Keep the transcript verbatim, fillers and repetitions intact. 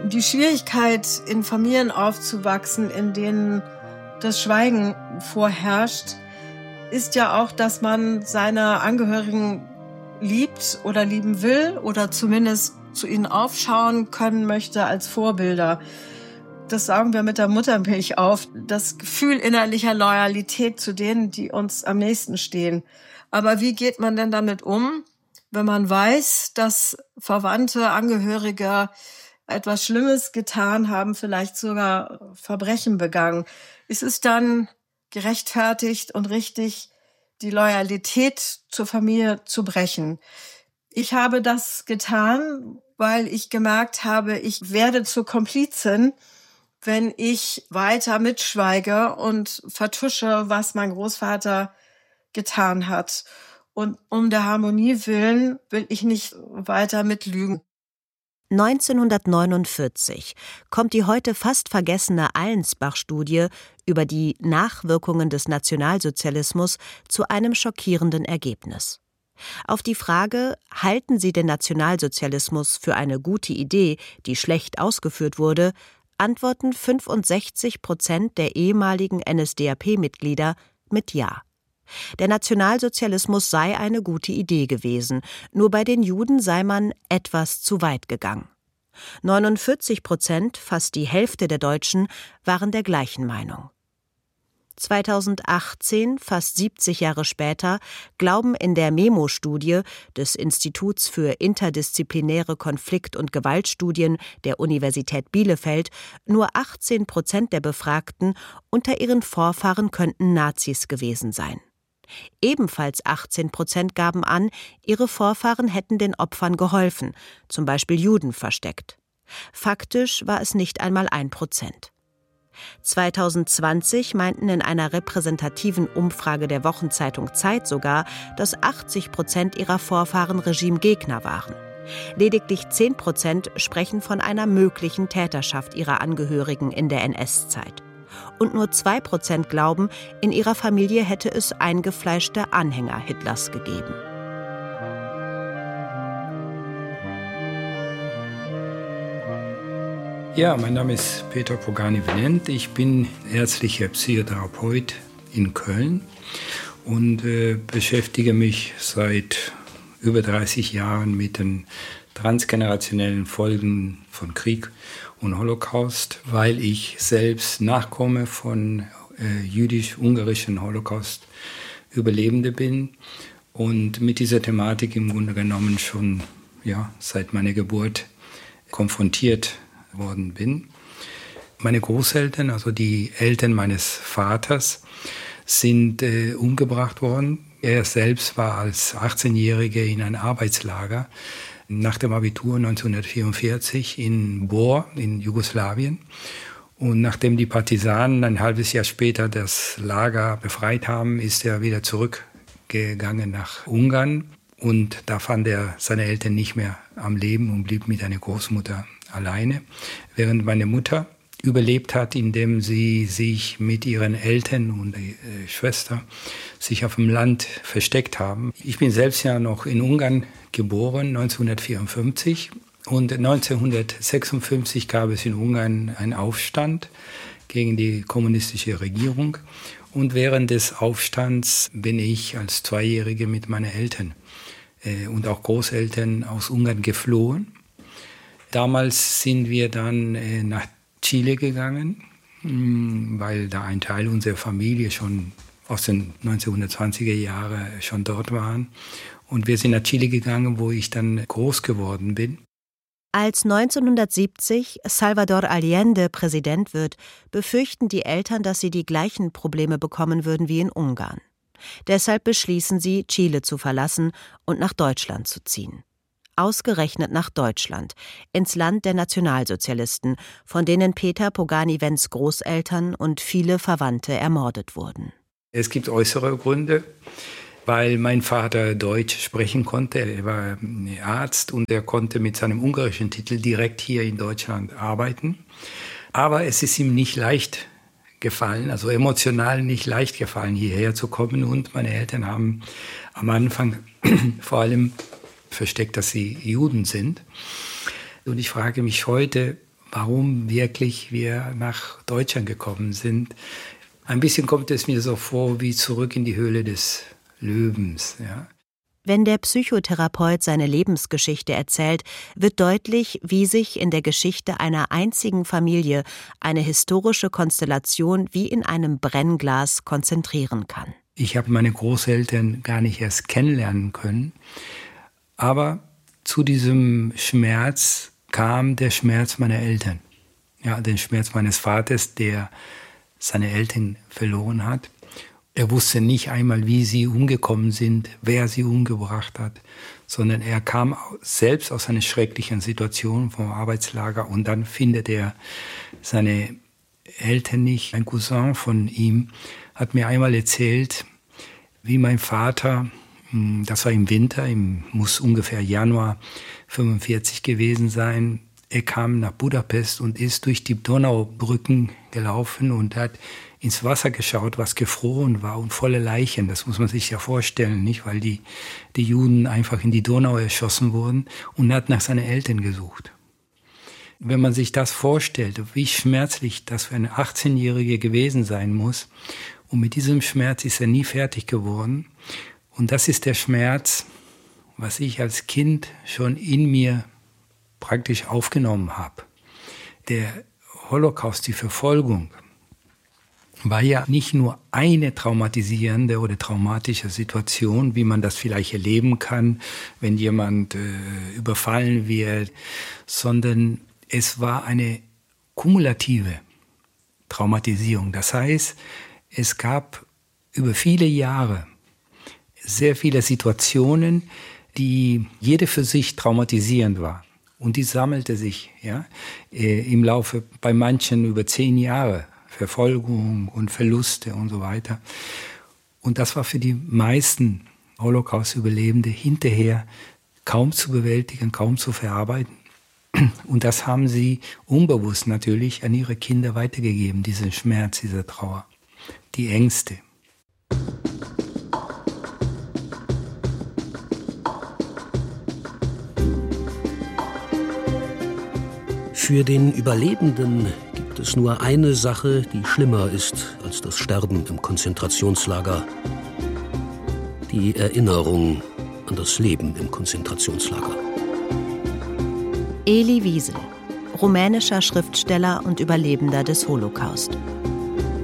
Die Schwierigkeit, in Familien aufzuwachsen, in denen das Schweigen vorherrscht, ist ja auch, dass man seine Angehörigen liebt oder lieben will oder zumindest zu ihnen aufschauen können möchte als Vorbilder. Das saugen wir mit der Muttermilch auf. Das Gefühl innerlicher Loyalität zu denen, die uns am nächsten stehen. Aber wie geht man denn damit um, wenn man weiß, dass Verwandte, Angehörige etwas Schlimmes getan haben, vielleicht sogar Verbrechen begangen? Ist es dann gerechtfertigt und richtig, die Loyalität zur Familie zu brechen? Ich habe das getan, weil ich gemerkt habe, ich werde zur Komplizin, wenn ich weiter mitschweige und vertusche, was mein Großvater getan hat. Und um der Harmonie willen will ich nicht weiter mitlügen. neunzehnhundertneunundvierzig kommt die heute fast vergessene Allensbach-Studie über die Nachwirkungen des Nationalsozialismus zu einem schockierenden Ergebnis. Auf die Frage, halten Sie den Nationalsozialismus für eine gute Idee, die schlecht ausgeführt wurde, antworten fünfundsechzig Prozent der ehemaligen N S D A P-Mitglieder mit Ja. Der Nationalsozialismus sei eine gute Idee gewesen, nur bei den Juden sei man etwas zu weit gegangen. neunundvierzig Prozent, fast die Hälfte der Deutschen, waren der gleichen Meinung. zweitausendachtzehn, fast siebzig Jahre später, glauben in der Memo-Studie des Instituts für interdisziplinäre Konflikt- und Gewaltstudien der Universität Bielefeld nur achtzehn Prozent der Befragten, unter ihren Vorfahren könnten Nazis gewesen sein. Ebenfalls achtzehn Prozent gaben an, ihre Vorfahren hätten den Opfern geholfen, zum Beispiel Juden versteckt. Faktisch war es nicht einmal ein Prozent. zweitausendzwanzig meinten in einer repräsentativen Umfrage der Wochenzeitung Zeit sogar, dass achtzig Prozent ihrer Vorfahren Regimegegner waren. Lediglich zehn Prozent sprechen von einer möglichen Täterschaft ihrer Angehörigen in der N S-Zeit. Und nur zwei Prozent glauben, in ihrer Familie hätte es eingefleischte Anhänger Hitlers gegeben. Ja, mein Name ist Peter Pogani-Venent. Ich bin ärztlicher Psychotherapeut in Köln und äh, beschäftige mich seit über dreißig Jahren mit den transgenerationellen Folgen von Krieg und Holocaust, weil ich selbst Nachkomme von äh, jüdisch-ungarischen Holocaust-Überlebende bin und mit dieser Thematik im Grunde genommen schon ja, seit meiner Geburt konfrontiert worden bin. Meine Großeltern, also die Eltern meines Vaters, sind äh, umgebracht worden. Er selbst war als achtzehnjähriger in ein Arbeitslager nach dem Abitur neunzehnhundertvierundvierzig in Bor in Jugoslawien. Und nachdem die Partisanen ein halbes Jahr später das Lager befreit haben, ist er wieder zurückgegangen nach Ungarn. Und da fand er seine Eltern nicht mehr am Leben und blieb mit einer Großmutter alleine, während meine Mutter überlebt hat, indem sie sich mit ihren Eltern und äh, Schwester sich auf dem Land versteckt haben. Ich bin selbst ja noch in Ungarn geboren, neunzehnhundertvierundfünfzig. Und neunzehnhundertsechsundfünfzig gab es in Ungarn einen Aufstand gegen die kommunistische Regierung. Und während des Aufstands bin ich als Zweijährige mit meinen Eltern äh, und auch Großeltern aus Ungarn geflohen. Damals sind wir dann äh, nach Chile gegangen, weil da ein Teil unserer Familie schon aus den neunzehnhundertzwanziger Jahren schon dort waren. Und wir sind nach Chile gegangen, wo ich dann groß geworden bin. Als neunzehnhundertsiebzig Salvador Allende Präsident wird, befürchten die Eltern, dass sie die gleichen Probleme bekommen würden wie in Ungarn. Deshalb beschließen sie, Chile zu verlassen und nach Deutschland zu ziehen. Ausgerechnet nach Deutschland, ins Land der Nationalsozialisten, von denen Peter Pogani-Vents Großeltern und viele Verwandte ermordet wurden. Es gibt äußere Gründe, weil mein Vater Deutsch sprechen konnte. Er war Arzt und er konnte mit seinem ungarischen Titel direkt hier in Deutschland arbeiten. Aber es ist ihm nicht leicht gefallen, also emotional nicht leicht gefallen, hierher zu kommen. Und meine Eltern haben am Anfang vor allem versteckt, dass sie Juden sind. Und ich frage mich heute, warum wirklich wir nach Deutschland gekommen sind. Ein bisschen kommt es mir so vor wie zurück in die Höhle des Löwens. Ja. Wenn der Psychotherapeut seine Lebensgeschichte erzählt, wird deutlich, wie sich in der Geschichte einer einzigen Familie eine historische Konstellation wie in einem Brennglas konzentrieren kann. Ich habe meine Großeltern gar nicht erst kennenlernen können, aber zu diesem Schmerz kam der Schmerz meiner Eltern. Ja, den Schmerz meines Vaters, der seine Eltern verloren hat. Er wusste nicht einmal, wie sie umgekommen sind, wer sie umgebracht hat, sondern er kam selbst aus einer schrecklichen Situation vom Arbeitslager und dann findet er seine Eltern nicht. Ein Cousin von ihm hat mir einmal erzählt, wie mein Vater, das war im Winter, im, muss ungefähr Januar fünfundvierzig gewesen sein, er kam nach Budapest und ist durch die Donaubrücken gelaufen und hat ins Wasser geschaut, was gefroren war und volle Leichen. Das muss man sich ja vorstellen, nicht? Weil die, die Juden einfach in die Donau erschossen wurden und hat nach seinen Eltern gesucht. Wenn man sich das vorstellt, wie schmerzlich das für eine achtzehnjährige gewesen sein muss, und mit diesem Schmerz ist er nie fertig geworden. Und das ist der Schmerz, was ich als Kind schon in mir praktisch aufgenommen habe. Der Holocaust, die Verfolgung, war ja nicht nur eine traumatisierende oder traumatische Situation, wie man das vielleicht erleben kann, wenn jemand äh, überfallen wird, sondern es war eine kumulative Traumatisierung. Das heißt, es gab über viele Jahre sehr viele Situationen, die jede für sich traumatisierend war. Und die sammelte sich ja, im Laufe bei manchen über zehn Jahre. Verfolgung und Verluste und so weiter. Und das war für die meisten Holocaust-Überlebende hinterher kaum zu bewältigen, kaum zu verarbeiten. Und das haben sie unbewusst natürlich an ihre Kinder weitergegeben, diesen Schmerz, diese Trauer, die Ängste. Für den Überlebenden gibt es nur eine Sache, die schlimmer ist als das Sterben im Konzentrationslager. Die Erinnerung an das Leben im Konzentrationslager. Elie Wiesel, rumänischer Schriftsteller und Überlebender des Holocaust.